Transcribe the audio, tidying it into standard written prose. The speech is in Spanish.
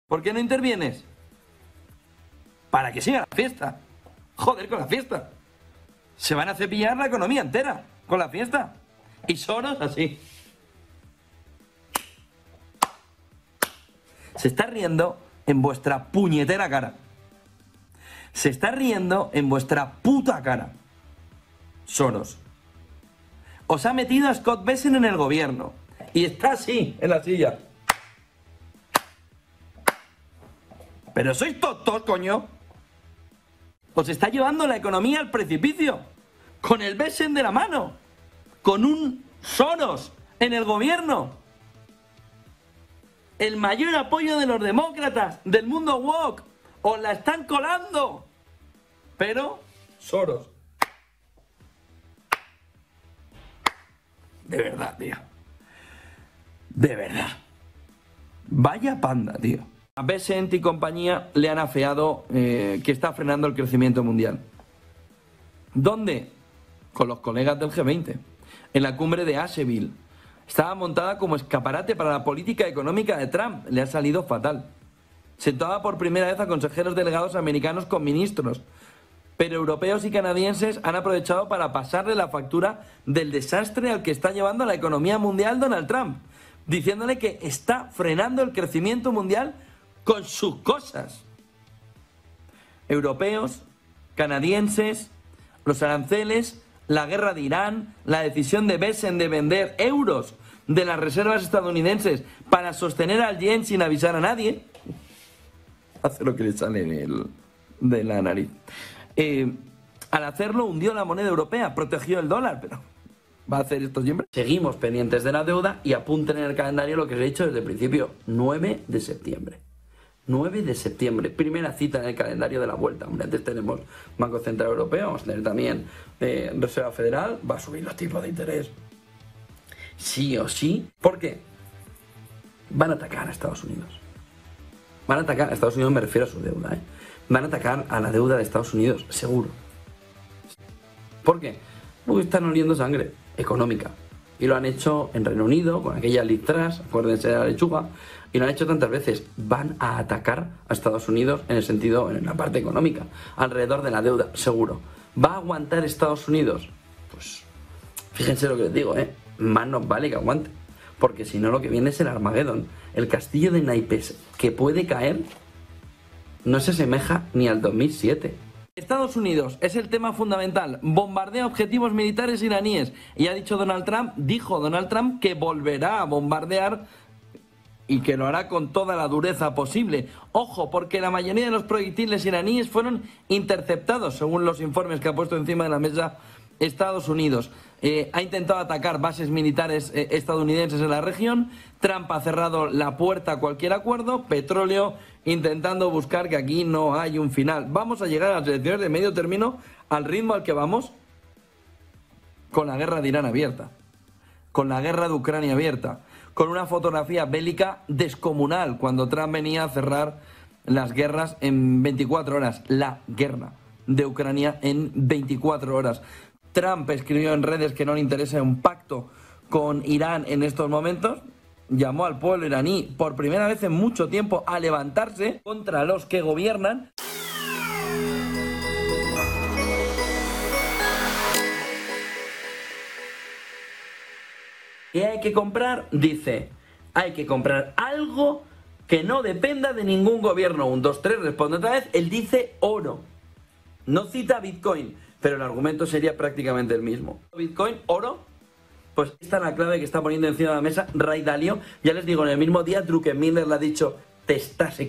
¿Por qué no intervienes? Para que siga la fiesta. Joder, con la fiesta. Se van a cepillar la economía entera con la fiesta. Y Soros así. Se está riendo en vuestra puñetera cara. Se está riendo en vuestra puta cara. Soros. Os ha metido a Scott Bessent en el gobierno. Y está así, en la silla. Pero sois tontos, coño. Os está llevando la economía al precipicio. Con el Bessent de la mano. Con un Soros en el gobierno. El mayor apoyo de los demócratas, del mundo woke. Os la están colando. Pero, Soros. De verdad, tío. De verdad. Vaya panda, tío. A Bessent y compañía le han afeado que está frenando el crecimiento mundial. ¿Dónde? Con los colegas del G20. En la cumbre de Asheville. Estaba montada como escaparate para la política económica de Trump. Le ha salido fatal. Sentaba por primera vez a consejeros delegados americanos con ministros. Pero europeos y canadienses han aprovechado para pasarle la factura del desastre al que está llevando a la economía mundial Donald Trump, diciéndole que está frenando el crecimiento mundial con sus cosas. Europeos, canadienses, los aranceles, la guerra de Irán, la decisión de Bessent de vender euros de las reservas estadounidenses para sostener al yen sin avisar a nadie. Hace lo que le sale de la nariz. Al hacerlo hundió la moneda europea, protegió el dólar, pero ¿va a hacer esto siempre? Seguimos pendientes de la deuda y apunten en el calendario lo que os he dicho desde el principio, 9 de septiembre. 9 de septiembre, primera cita en el calendario de la vuelta. Hombre, antes tenemos Banco Central Europeo, vamos a tener también Reserva Federal, va a subir los tipos de interés. Sí o sí. ¿Por qué? Van a atacar a Estados Unidos. Van a atacar a Estados Unidos, me refiero a su deuda, ¿eh? Van a atacar a la deuda de Estados Unidos, seguro. ¿Por qué? Porque están oliendo sangre económica. Y lo han hecho en Reino Unido, con aquellas litras, acuérdense de la lechuga, y lo han hecho tantas veces. Van a atacar a Estados Unidos en el sentido, en la parte económica, alrededor de la deuda, seguro. ¿Va a aguantar Estados Unidos? Pues, fíjense lo que les digo, más nos vale que aguante. Porque si no, lo que viene es el Armagedón. El castillo de naipes que puede caer no se asemeja ni al 2007. Estados Unidos es el tema fundamental. Bombardea objetivos militares iraníes. Y dijo Donald Trump que volverá a bombardear y que lo hará con toda la dureza posible. Ojo, porque la mayoría de los proyectiles iraníes fueron interceptados, según los informes que ha puesto encima de la mesa Estados Unidos. Ha intentado atacar bases militares estadounidenses en la región. Trump ha cerrado la puerta a cualquier acuerdo. Petróleo, intentando buscar que aquí no hay un final. Vamos a llegar a las elecciones de medio término al ritmo al que vamos, con la guerra de Irán abierta, con la guerra de Ucrania abierta, con una fotografía bélica descomunal cuando Trump venía a cerrar las guerras en 24 horas. La guerra de Ucrania en 24 horas. Trump escribió en redes que no le interesa un pacto con Irán en estos momentos. Llamó al pueblo iraní por primera vez en mucho tiempo a levantarse contra los que gobiernan. ¿Qué hay que comprar? Dice, hay que comprar algo que no dependa de ningún gobierno. 1, 2, 3, responde otra vez. Él dice oro. No cita Bitcoin, pero el argumento sería prácticamente el mismo. Bitcoin, oro. Pues esta es la clave que está poniendo encima de la mesa Ray Dalio. Ya les digo, en el mismo día Druckenmiller le ha dicho, te estás equivocando.